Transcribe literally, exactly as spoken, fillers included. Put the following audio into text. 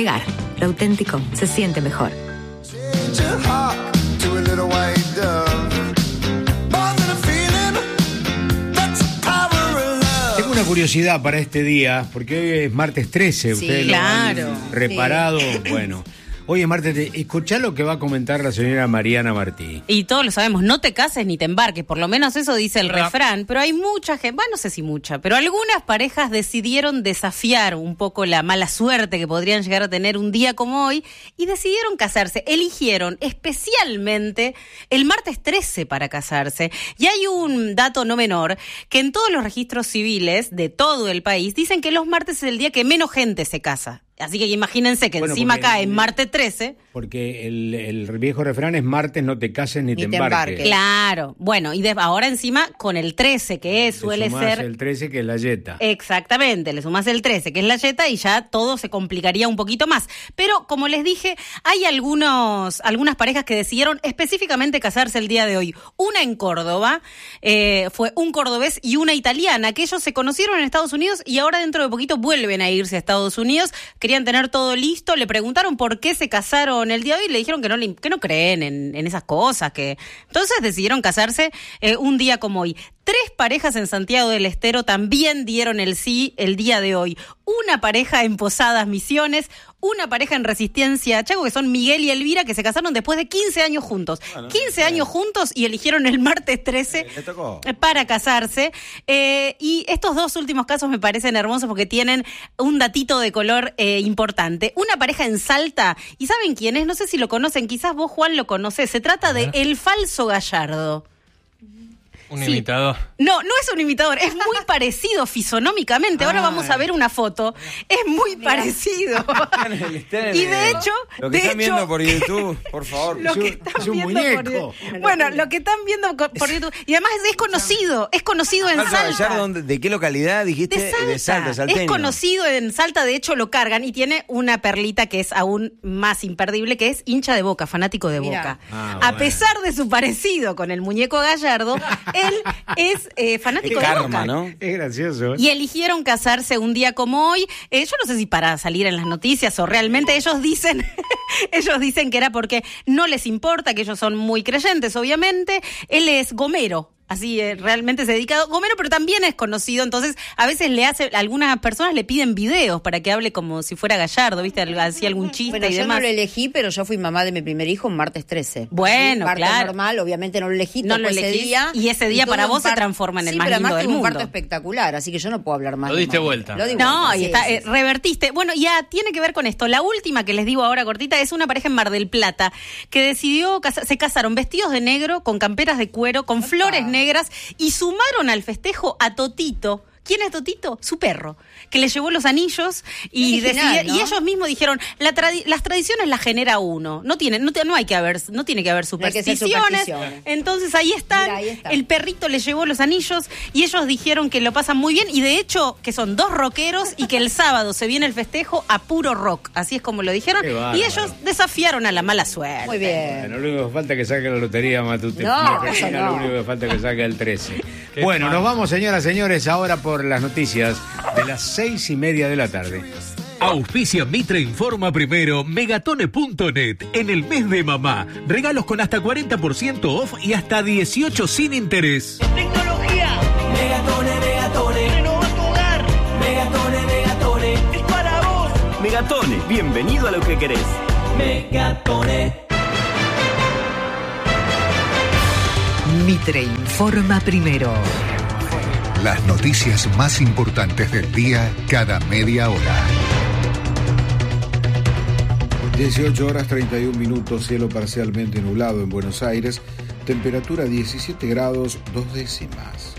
Regar, lo auténtico se siente mejor. Tengo una curiosidad para este día, porque hoy es martes trece, Sí, ustedes claro, lo han reparado, sí. Bueno. Hoy es martes, escuchá lo que va a comentar la señora Mariana Martí. Y todos lo sabemos, no te cases ni te embarques, por lo menos eso dice el refrán, pero hay mucha gente, bueno, no sé si mucha, pero algunas parejas decidieron desafiar un poco la mala suerte que podrían llegar a tener un día como hoy y decidieron casarse, eligieron especialmente el martes trece para casarse. Y hay un dato no menor, que en todos los registros civiles de todo el país dicen que los martes es el día que menos gente se casa. Así que imagínense que bueno, encima cae en martes trece. Porque el, el viejo refrán es martes no te cases ni, ni te, te embarques. embarques. Claro, bueno, y de, ahora encima con el trece, que es, suele le sumás ser... el trece, que es la yeta. Exactamente, le sumás el trece, que es la yeta, y ya todo se complicaría un poquito más. Pero, como les dije, hay algunos algunas parejas que decidieron específicamente casarse el día de hoy. Una en Córdoba, eh, fue un cordobés y una italiana, que ellos se conocieron en Estados Unidos y ahora dentro de poquito vuelven a irse a Estados Unidos. Querían tener todo listo, le preguntaron por qué se casaron el día de hoy y le dijeron que no, le, que no creen en, en esas cosas, que entonces decidieron casarse eh, un día como hoy. Tres parejas en Santiago del Estero también dieron el sí el día de hoy. Una pareja en Posadas Misiones, una pareja en Resistencia Chaco, que son Miguel y Elvira, que se casaron después de quince años juntos. Bueno, quince años juntos y eligieron el martes trece eh, para casarse. Eh, y estos dos últimos casos me parecen hermosos porque tienen un datito de color eh, importante. Una pareja en Salta, ¿y saben quién es? No sé si lo conocen, quizás vos, Juan, lo conocés. Se trata de El Falso Gallardo. Un sí. imitador. No, no es un imitador, es muy parecido fisonómicamente. Ahora ah, vamos a ver una foto. Es muy mira. parecido. Y de hecho... Lo que de están hecho, viendo por YouTube, por favor. Lo que están es un viendo muñeco. Por, bueno, lo que están viendo por YouTube... Y además es, es conocido, es conocido en Salta. Gallardo, ¿de qué localidad dijiste? De Salta. De Salta, salteño. Es conocido en Salta, de hecho lo cargan y tiene una perlita que es aún más imperdible, que es hincha de Boca, fanático de Mira. Boca. Ah, a bueno. pesar de su parecido con el muñeco Gallardo, él es eh, fanático es de karma, Boca. ¿no? Es gracioso. ¿eh? Y eligieron casarse un día como hoy. Eh, yo no sé si para salir en las noticias o realmente ellos dicen, ellos dicen que era porque no les importa, que ellos son muy creyentes, obviamente. Él es gomero. Así eh, realmente se dedica a Gomero, pero también es conocido, entonces a veces le hace, algunas personas le piden videos para que hable como si fuera Gallardo, ¿viste? Hacía algún chiste bueno, y yo demás. no lo elegí, pero yo fui mamá de mi primer hijo un martes trece. Bueno, parto claro. normal, obviamente no lo elegí, no lo ese día. Y ese día y para vos par... se transforma en el sí, más pero lindo además del tuve mundo. un parto espectacular, así que yo no puedo hablar más. Lo diste vuelta. Lo di no, vuelta, y sí, está, sí, eh, sí. revertiste. Bueno, ya tiene que ver con esto. La última que les digo ahora cortita es una pareja en Mar del Plata que decidió, casa- se casaron vestidos de negro, con camperas de cuero, con Opa. flores negras y sumaron al festejo a Totito. ¿Quién es Totito? Su perro, que le llevó los anillos y, original, decía, ¿no? y ellos mismos dijeron, la tradi- las tradiciones las genera uno, no tiene, no, te- no hay que haber, no tiene que haber No hay que ser supersticiones. supersticiones. Entonces ahí están, Mira, ahí está. el perrito le llevó los anillos y ellos dijeron que lo pasan muy bien y de hecho que son dos rockeros y que el sábado se viene el festejo a puro rock, así es como lo dijeron. Qué Y bárbaro. ellos desafiaron a la mala suerte. Muy bien. Bueno, lo único que falta es que saque la lotería No, matutina. eso no. Lo único que falta es que saque el trece. Qué Bueno, mal. nos vamos, señoras, señores, ahora por las noticias de las seis y media de la tarde. Auspicia Mitre Informa Primero, Megatone punto net. En el mes de mamá, regalos con hasta cuarenta por ciento off y hasta dieciocho sin interés. Tecnología. Megatone, Megatone. Renova tu hogar. Megatone, Megatone. Es para vos. Megatone, bienvenido a lo que querés. Megatone. Mitre Informa Primero. Las noticias más importantes del día cada media hora. dieciocho horas treinta y un minutos, cielo parcialmente nublado en Buenos Aires, temperatura diecisiete grados dos décimas.